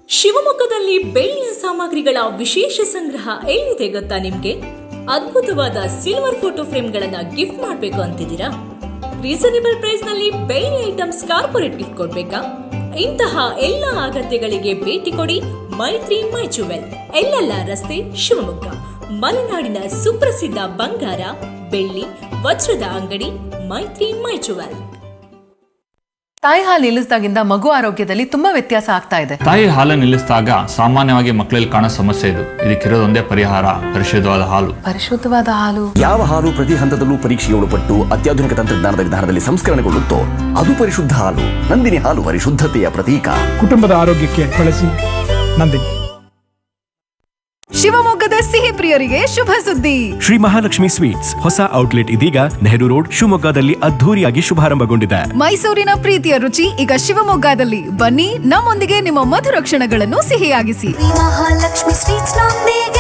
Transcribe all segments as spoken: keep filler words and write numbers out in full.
ಶಿವಮೊಗ್ಗದಲ್ಲಿ ಬೆಳ್ಳಿಯ ಸಾಮಗ್ರಿಗಳ ವಿಶೇಷ ಸಂಗ್ರಹ ಎಲ್ಲಿದೆ ಗೊತ್ತಾ ನಿಮ್ಗೆ? ಅದ್ಭುತವಾದ ಸಿಲ್ವರ್ ಫೋಟೋ ಫ್ರೇಮ್ಗಳನ್ನ ಗಿಫ್ಟ್ ಮಾಡಬೇಕು ಅಂತಿದ್ದೀರಾ? ರೀಸನೇಬಲ್ ಪ್ರೈಸ್ ನಲ್ಲಿ ಬೆಳ್ಳಿ ಐಟಮ್ಸ್ ಕಾರ್ಪೊರೇಟ್ ಗಿಫ್ಟ್ ಕೊಡ್ಬೇಕಾ? ಇಂತಹ ಎಲ್ಲ ಅಗತ್ಯಗಳಿಗೆ ಭೇಟಿ ಕೊಡಿ ಮೈತ್ರಿ ಮೈ ಜುವೆಲ್, ಎಲ್ಲೆಲ್ಲ ರಸ್ತೆ, ಶಿವಮೊಗ್ಗ. ಮಲೆನಾಡಿನ ಸುಪ್ರಸಿದ್ಧ ಬಂಗಾರ, ಬೆಳ್ಳಿ, ವಜ್ರದ ಅಂಗಡಿ ಮೈತ್ರಿ ಮೈ ಜುವೆಲ್. ತಾಯಿ ಹಾಲು ನಿಲ್ಲಿಸಿದಾಗಿಂದ ಮಗು ಆರೋಗ್ಯದಲ್ಲಿ ತುಂಬಾ ವ್ಯತ್ಯಾಸ ಆಗ್ತಾ ಇದೆ. ತಾಯಿ ಹಾಲು ನಿಲ್ಲಿಸಿದಾಗ ಸಾಮಾನ್ಯವಾಗಿ ಮಕ್ಕಳಲ್ಲಿ ಕಾಣೋ ಸಮಸ್ಯೆ ಇದು. ಇದಕ್ಕಿರೋದೊಂದೇ ಪರಿಹಾರ, ಪರಿಶುದ್ಧವಾದ ಹಾಲು. ಪರಿಶುದ್ಧವಾದ ಹಾಲು. ಯಾವ ಹಾಲು ಪ್ರತಿ ಹಂತದಲ್ಲೂ ಪರೀಕ್ಷೆಗೆ ಒಳಪಟ್ಟು ಅತ್ಯಾಧುನಿಕ ತಂತ್ರಜ್ಞಾನದ ವಿಧಾನದಲ್ಲಿ ಸಂಸ್ಕರಣೆಗೊಳ್ಳುತ್ತೋ ಅದು ಪರಿಶುದ್ಧ ಹಾಲು. ನಂದಿನಿ ಹಾಲು ಪರಿಶುದ್ಧತೆಯ ಪ್ರತೀಕ. ಕುಟುಂಬದ ಆರೋಗ್ಯಕ್ಕೆ ಬಳಸಿ ನಂದಿನಿ. ಶಿವಮೊಗ್ಗದ ಸಿಹಿ ಪ್ರಿಯರಿಗೆ ಶುಭ ಸುದ್ದಿ. ಶ್ರೀ ಮಹಾಲಕ್ಷ್ಮಿ ಸ್ವೀಟ್ಸ್ ಹೊಸ ಔಟ್ಲೆಟ್ ಇದೀಗ ನೆಹರು ರೋಡ್ ಶಿವಮೊಗ್ಗದಲ್ಲಿ ಅದ್ಧೂರಿಯಾಗಿ ಶುಭಾರಂಭಗೊಂಡಿದೆ. ಮೈಸೂರಿನ ಪ್ರೀತಿಯ ರುಚಿ ಈಗ ಶಿವಮೊಗ್ಗದಲ್ಲಿ. ಬನ್ನಿ, ನಮ್ಮೊಂದಿಗೆ ನಿಮ್ಮ ಮಧುರ ಕ್ಷಣಗಳನ್ನು ಸಿಹಿಯಾಗಿಸಿ. ಮಹಾಲಕ್ಷ್ಮಿ ಸ್ವೀಟ್ಸ್ ನೊಂದಿಗೆ.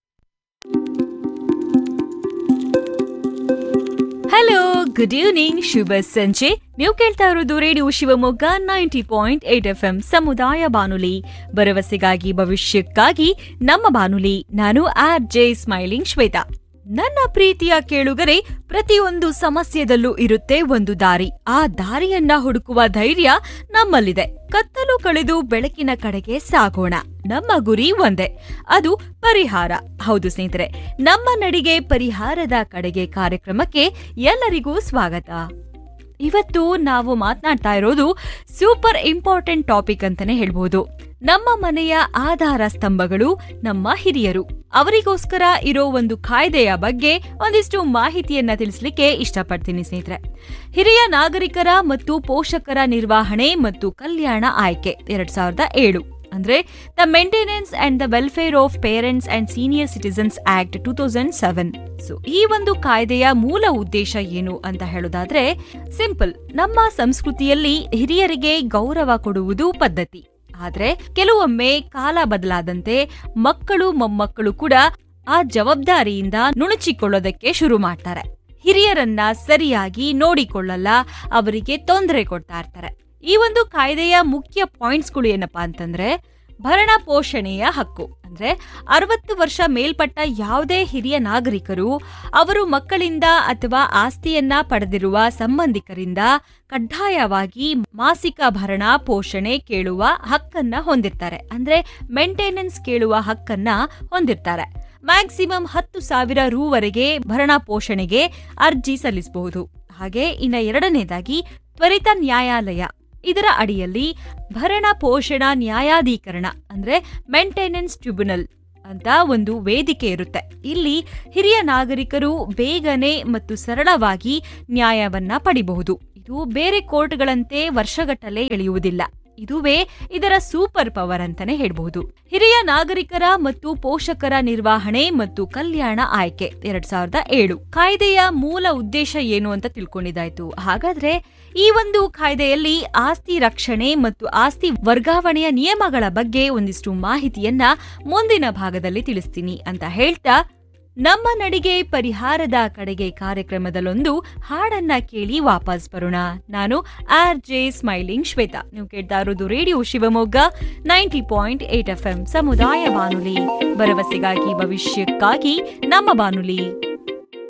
ಹಲೋ, ಗುಡ್ ಈವ್ನಿಂಗ್, ಶುಭ ಸಂಜೆ. ನೀವು ಕೇಳ್ತಾ ಇರೋದು radio Shivamogga ninety point eight F M ಸಮುದಾಯ ಬಾನುಲಿ, ಭರವಸೆಗಾಗಿ ಭವಿಷ್ಯಕ್ಕಾಗಿ ನಮ್ಮ ಬಾನುಲಿ. ನಾನು ಆರ್ ಜೆ ಸ್ಮೈಲಿಂಗ್ ಶ್ವೇತಾ. ನನ್ನ ಪ್ರೀತಿಯ ಕೇಳುಗರೆ, ಪ್ರತಿಯೊಂದು ಸಮಸ್ಯೆದಲ್ಲೂ ಇರುತ್ತೆ ಒಂದು ದಾರಿ. ಆ ದಾರಿಯನ್ನ ಹುಡುಕುವ ಧೈರ್ಯ ನಮ್ಮಲ್ಲಿದೆ. ಕತ್ತಲು ಕಳೆದು ಬೆಳಕಿನ ಕಡೆಗೆ ಸಾಗೋಣ. ನಮ್ಮ ಗುರಿ ಒಂದೇ, ಅದು ಪರಿಹಾರ. ಹೌದು ಸ್ನೇಹಿತರೆ, ನಮ್ಮ ನಡಿಗೆ ಪರಿಹಾರದ ಕಡೆಗೆ ಕಾರ್ಯಕ್ರಮಕ್ಕೆ ಎಲ್ಲರಿಗೂ ಸ್ವಾಗತ. ಇವತ್ತು ನಾವು ಮಾತನಾಡ್ತಾ ಇರೋದು ಸೂಪರ್ ಇಂಪಾರ್ಟೆಂಟ್ ಟಾಪಿಕ್ ಅಂತಾನೆ ಹೇಳ್ಬೋದು. ನಮ್ಮ ಮನೆಯ ಆಧಾರ ಸ್ತಂಭಗಳು ನಮ್ಮ ಹಿರಿಯರು. ಅವರಿಗೋಸ್ಕರ ಇರೋ ಒಂದು ಕಾಯ್ದೆಯ ಬಗ್ಗೆ ಒಂದಿಷ್ಟು ಮಾಹಿತಿಯನ್ನ ತಿಳಿಸ್ಲಿಕ್ಕೆ ಇಷ್ಟಪಡ್ತೀನಿ ಸ್ನೇಹಿತರೆ. ಹಿರಿಯ ನಾಗರಿಕರ ಮತ್ತು ಪೋಷಕರ ನಿರ್ವಹಣೆ ಮತ್ತು ಕಲ್ಯಾಣ ಆಯ್ಕೆ ಎರಡ್ ಸಾವಿರದ ಏಳು ಅಂದ್ರೆ the maintenance and the welfare of parents and senior citizens act two thousand seven. So ಈ ಒಂದು ಕಾಯ್ದೆಯ ಮೂಲ ಉದ್ದೇಶ ಏನು ಅಂತ ಹೇಳೋದಾದ್ರೆ ಸಿಂಪಲ್. ನಮ್ಮ ಸಂಸ್ಕೃತಿಯಲ್ಲಿ ಹಿರಿಯರಿಗೆ ಗೌರವ ಕೊಡುವುದು ಪದ್ಧತಿ. ಆದ್ರೆ ಕೆಲವೊಮ್ಮೆ ಕಾಲ ಬದಲಾದಂತೆ ಮಕ್ಕಳು ಮೊಮ್ಮಕ್ಕಳು ಕೂಡ ಆ ಜವಾಬ್ದಾರಿಯಿಂದ ನುಣುಚಿಕೊಳ್ಳೋದಕ್ಕೆ ಶುರು ಮಾಡ್ತಾರೆ. ಹಿರಿಯರನ್ನ ಸರಿಯಾಗಿ ನೋಡಿಕೊಳ್ಳಲ್ಲ, ಅವರಿಗೆ ತೊಂದರೆ ಕೊಡ್ತಾ ಇರ್ತಾರೆ. ಈ ಒಂದು ಕಾಯ್ದೆಯ ಮುಖ್ಯ ಪಾಯಿಂಟ್ಸ್ಗಳು ಏನಪ್ಪಾ ಅಂತಂದ್ರೆ, ಭರಣ ಪೋಷಣೆಯ ಹಕ್ಕು. ಅಂದ್ರೆ ಅರವತ್ತು ವರ್ಷ ಮೇಲ್ಪಟ್ಟ ಯಾವುದೇ ಹಿರಿಯ ನಾಗರಿಕರು ಅವರು ಮಕ್ಕಳಿಂದ ಅಥವಾ ಆಸ್ತಿಯನ್ನ ಪಡೆದಿರುವ ಸಂಬಂಧಿಕರಿಂದ ಕಡ್ಡಾಯವಾಗಿ ಮಾಸಿಕ ಭರಣ ಪೋಷಣೆ ಕೇಳುವ ಹಕ್ಕನ್ನ ಹೊಂದಿರ್ತಾರೆ. ಅಂದ್ರೆ ಮೇಂಟೆನೆನ್ಸ್ ಕೇಳುವ ಹಕ್ಕನ್ನ ಹೊಂದಿರ್ತಾರೆ. ಮ್ಯಾಕ್ಸಿಮಮ್ ಹತ್ತು ಸಾವಿರ ರೂವರೆಗೆ ಭರಣ ಪೋಷಣೆಗೆ ಅರ್ಜಿ ಸಲ್ಲಿಸಬಹುದು. ಹಾಗೆ ಇನ್ನ ಎರಡನೇದಾಗಿ ತ್ವರಿತ ನ್ಯಾಯಾಲಯ. ಇದರ ಅಡಿಯಲ್ಲಿ ಭರಣ ಪೋಷಣಾ ನ್ಯಾಯಾಧೀಕರಣ ಅಂದ್ರೆ ಮೇಂಟೆನೆನ್ಸ್ ಟ್ರಿಬ್ಯುನಲ್ ಅಂತ ಒಂದು ವೇದಿಕೆ ಇರುತ್ತೆ. ಇಲ್ಲಿ ಹಿರಿಯ ನಾಗರಿಕರು ಬೇಗನೆ ಮತ್ತು ಸರಳವಾಗಿ ನ್ಯಾಯವನ್ನ ಪಡಿಬಹುದು. ಇದು ಬೇರೆ ಕೋರ್ಟ್ಗಳಂತೆ ವರ್ಷಗಟ್ಟಲೆ ಎಳೆಯುವುದಿಲ್ಲ. ಇದುವೇ ಇದರ ಸೂಪರ್ ಪವರ್ ಅಂತಾನೆ ಹೇಳ್ಬಹುದು. ಹಿರಿಯ ನಾಗರಿಕರ ಮತ್ತು ಪೋಷಕರ ನಿರ್ವಹಣೆ ಮತ್ತು ಕಲ್ಯಾಣ ಆಯ್ಕೆ ಎರಡ್ ಸಾವಿರದ ಏಳು ಕಾಯ್ದೆಯ ಮೂಲ ಉದ್ದೇಶ ಏನು ಅಂತ ತಿಳ್ಕೊಂಡಿದ್ದಾಯ್ತು. ಹಾಗಾದ್ರೆ ಈ ಒಂದು ಕಾಯ್ದೆಯಲ್ಲಿ ಆಸ್ತಿ ರಕ್ಷಣೆ ಮತ್ತು ಆಸ್ತಿ ವರ್ಗಾವಣೆಯ ನಿಯಮಗಳ ಬಗ್ಗೆ ಒಂದಿಷ್ಟು ಮಾಹಿತಿಯನ್ನ ಮುಂದಿನ ಭಾಗದಲ್ಲಿ ತಿಳಿಸ್ತೀನಿ ಅಂತ ಹೇಳ್ತಾ, ನಮ್ಮ ನಡಿಗೆ ಪರಿಹಾರದ ಕಡೆಗೆ ಕಾರ್ಯಕ್ರಮದಲ್ಲೊಂದು ಹಾಡನ್ನ ಕೇಳಿ ವಾಪಸ್ ಬರೋಣ. ನಾನು ಆರ್ ಜೆ ಸ್ಮೈಲಿಂಗ್ ಶ್ವೇತಾ. ನೀವು ಕೇಳ್ತಾ ಇರೋದು radio Shivamogga ninety point eight F M ಸಮುದಾಯ ಬಾನುಲಿ, ಭರವಸೆಗಾಗಿ ಭವಿಷ್ಯಕ್ಕಾಗಿ ನಮ್ಮ ಬಾನುಲಿ.